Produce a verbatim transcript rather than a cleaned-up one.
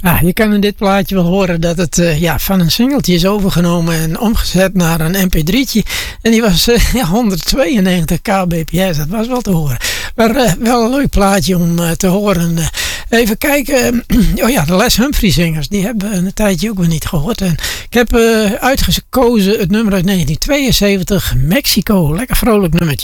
Ja, je kan in dit plaatje wel horen dat het uh, ja, van een singeltje is overgenomen en omgezet naar een M P drietje. En die was uh, ja, honderdtweeënnegentig kbps, dat was wel te horen. Maar uh, wel een leuk plaatje om uh, te horen. Uh, even kijken, uh, oh ja, de Les Humphrey zingers, die hebben we een tijdje ook weer niet gehoord. En ik heb uh, uitgekozen het nummer uit negentien tweeënzeventig, Mexico, lekker vrolijk nummertje.